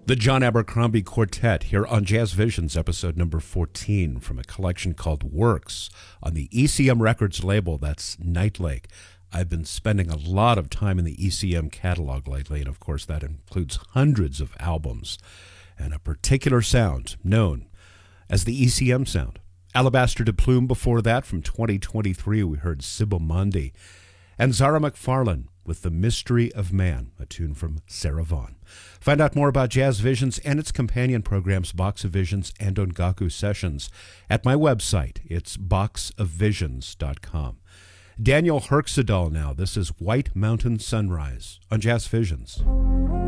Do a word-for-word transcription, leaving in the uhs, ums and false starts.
The John Abercrombie Quartet here on Jazz Visions, episode number fourteen, from a collection called Works on the E C M Records label. That's Night Lake. I've been spending a lot of time in the E C M catalog lately, and of course that includes hundreds of albums and a particular sound known as the E C M sound. Alabaster de Plume before that, from twenty twenty-three, we heard Sybil Mondi. And Zara McFarlane with The Mystery of Man, a tune from Sarah Vaughan. Find out more about Jazz Visions and its companion programs, Box of Visions and Ongaku Sessions, at my website. It's box of visions dot com. Daniel Herxedal now. This is White Mountain Sunrise on Jazz Visions.